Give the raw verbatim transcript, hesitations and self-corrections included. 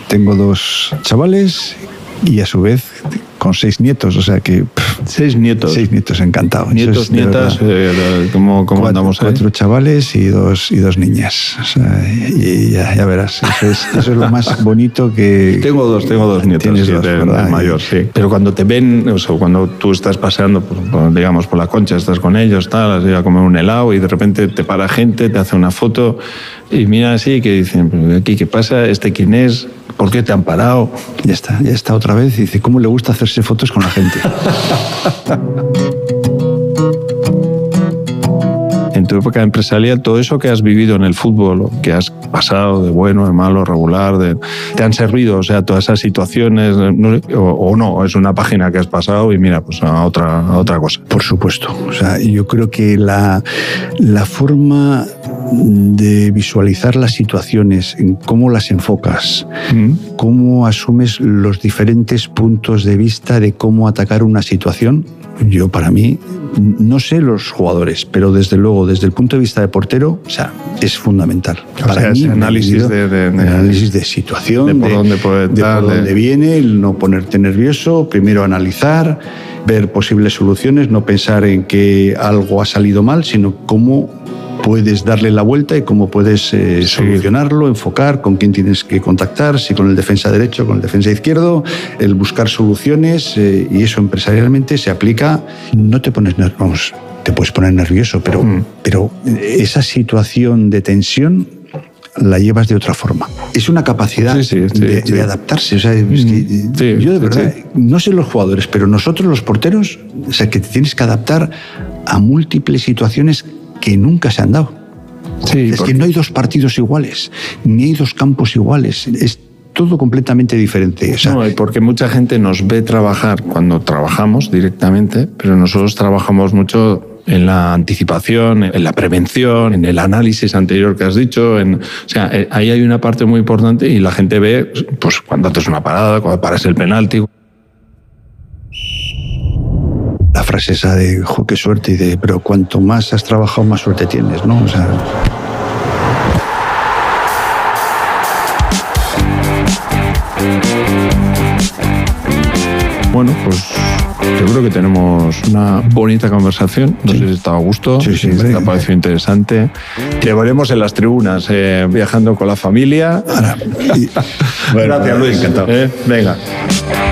tengo dos chavales y a su vez con seis nietos, o sea que... Pff, seis nietos. Seis nietos, encantado. Nietos, es, nietas, eh, ¿cómo, cómo cuatro, andamos ahí? Cuatro chavales y dos, y dos niñas. O sea, y ya, ya verás, eso es, eso es lo más bonito que... Tengo dos, tengo dos nietos. Tienes sí, dos, de, ¿verdad? de mayor, sí. Pero cuando te ven, o sea, cuando tú estás paseando, por, por, digamos, por la Concha, estás con ellos, tal, has ido a comer un helado y de repente te para gente, te hace una foto y mira así que dicen, pero aquí, ¿qué pasa? ¿Este quién es? ¿Por qué te han parado? Ya está, ya está otra vez. Y dice, ¿cómo le gusta hacerse fotos con la gente? En tu época empresarial, todo eso que has vivido en el fútbol, que has pasado de bueno, de malo, regular, de, ¿te han servido? O sea, todas esas situaciones, no sé, o, o no, es una página que has pasado y mira, pues a otra, a otra cosa. Por supuesto. O sea, yo creo que la, la forma de visualizar las situaciones, en cómo las enfocas, mm. cómo asumes los diferentes puntos de vista de cómo atacar una situación, yo para mí, no sé los jugadores, pero desde luego, desde el punto de vista de portero, o sea, es fundamental. O para sea, mí, ese análisis de, de, de, análisis de situación, de por de, dónde, puede de dar, por de... dónde viene, el no ponerte nervioso, primero analizar, ver posibles soluciones, no pensar en que algo ha salido mal, sino cómo puedes darle la vuelta y cómo puedes eh, sí. solucionarlo, enfocar, con quién tienes que contactar, si con el defensa derecho, con el defensa izquierdo, el buscar soluciones eh, y eso empresarialmente se aplica. No te pones nervioso, vamos, te puedes poner nervioso, pero, mm. pero esa situación de tensión la llevas de otra forma. Es una capacidad sí, sí, sí, de, sí. de adaptarse. O sea, es que sí, yo de verdad, sí. no sé los jugadores, pero nosotros los porteros, o sea, que te tienes que adaptar a múltiples situaciones que nunca se han dado. Sí, es porque... que no hay dos partidos iguales, ni hay dos campos iguales. Es todo completamente diferente. O sea, no, porque mucha gente nos ve trabajar cuando trabajamos directamente, pero nosotros trabajamos mucho en la anticipación, en la prevención, en el análisis anterior que has dicho. En, o sea, ahí hay una parte muy importante y la gente ve pues, cuando haces una parada, cuando paras el penalti. La frase esa de, jo, qué suerte, y de, pero cuanto más has trabajado, más suerte tienes, ¿no? O sea... Bueno, pues yo creo que tenemos una bonita conversación. No sí. sé si está a gusto, sí, sí, si te ha parecido interesante. Te veremos en las tribunas, eh, viajando con la familia. Ahora, y... bueno, gracias, Luis. Encantado. Eh, venga.